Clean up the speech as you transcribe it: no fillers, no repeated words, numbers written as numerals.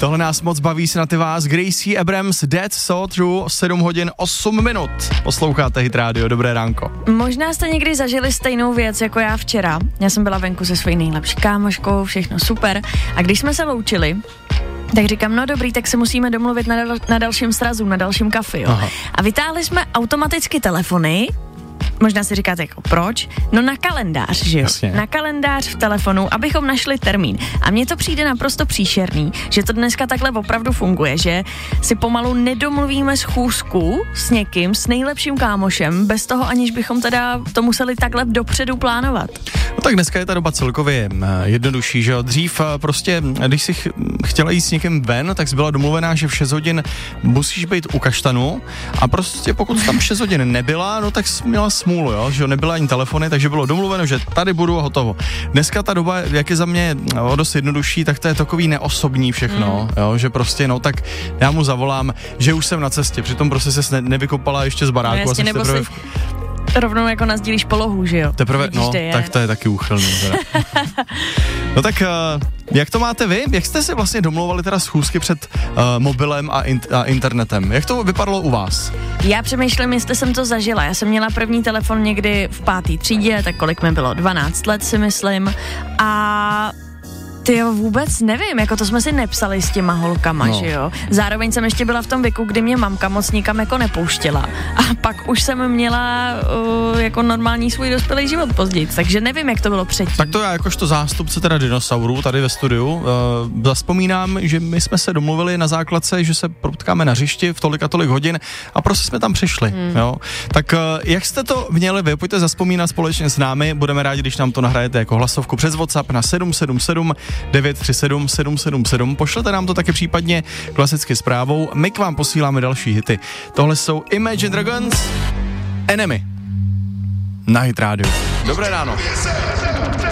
Tohle nás moc baví, se na ty vás. Gracie Abrams, Dead So True, 7 hodin 8 minut. Posloucháte Hit Radio, dobré ránko. Možná jste někdy zažili stejnou věc jako já včera. Já jsem byla venku se svojí nejlepší kámoškou, všechno super. A když jsme se loučili, tak říkám, no dobrý, tak se musíme domluvit na dalším srazu, na dalším kafi, jo. Aha. A vytáhli jsme automaticky telefony. Možná si říkáte jako proč? No na kalendář, že jo? Jasně. Na kalendář v telefonu, abychom našli termín. A mně to přijde naprosto příšerný, že to dneska takhle opravdu funguje, že si pomalu nedomluvíme schůzku s někým, s nejlepším kámošem, bez toho, aniž bychom teda to museli takhle dopředu plánovat. No tak dneska je ta doba celkově jednodušší, že jo? Dřív prostě, když si chtěla jít s někým ven, tak jsi byla domluvená, že v 6 hodin musíš být u kaštanu a prostě pokud tam 6 hodin nebyla, no tak jsi měla smůlu, jo? Že nebyla ani telefony, takže bylo domluveno, že tady budu a hotovo. Dneska ta doba, jak je za mě dost jednodušší, tak to je takový neosobní všechno, jo? Že prostě, no tak já mu zavolám, že už jsem na cestě, přitom prostě se nevykopala ještě z baráku. No jasně, nebo si rovnou jako nazdílíš polohu, že jo? Teprve, vidíš, no, tak to je taky úchylný. No tak, jak to máte vy? Jak jste si vlastně domlouvali teda schůzky před mobilem a internetem? Jak to vypadalo u vás? Já přemýšlím, jestli jsem to zažila. Já jsem měla první telefon někdy v 5. třídě, tak kolik mi bylo? 12 let si myslím. A tyjo, vůbec nevím, jako to jsme si nepsali s těma holkama, že jo. Zároveň jsem ještě byla v tom věku, kdy mě mamka moc nikam jako nepouštěla. A pak už jsem měla jako normální svůj dospělý život později, takže nevím, jak to bylo předtím. Tak to já jakožto zástupce teda dinosaurů tady ve studiu zazpomínám, že my jsme se domluvili na základce, že se potkáme na hřišti v tolik a tolik hodin a prostě jsme tam přišli, jo. Tak jak jste to měli vy? Pojďte zazpomínat společně s námi, budeme rádi, když nám to nahrajete jako hlasovku přes WhatsApp na 777 937 777. Pošlete nám to taky případně klasicky zprávou. My k vám posíláme další hity. Tohle jsou Imagine Dragons, Enemy na Hit Radio. Dobré ráno.